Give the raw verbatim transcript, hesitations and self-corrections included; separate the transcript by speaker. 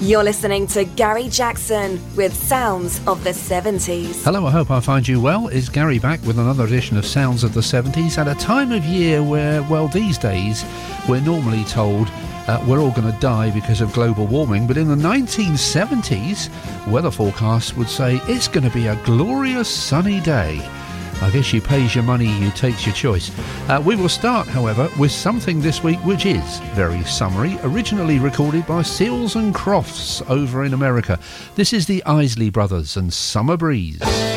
Speaker 1: You're listening to Gary Jackson with Sounds of the seventies.
Speaker 2: Hello, I hope I find you well. It's Gary back with another edition of Sounds of the seventies at a time of year where, well, these days we're normally told uh, we're all going to die because of global warming, but in the nineteen seventies, weather forecasts would say it's going to be a glorious sunny day. I guess you pays your money, you takes your choice. Uh, we will start, however, with something this week which is very summery, originally recorded by Seals and Crofts over in America. This is the Isley Brothers and Summer Breeze.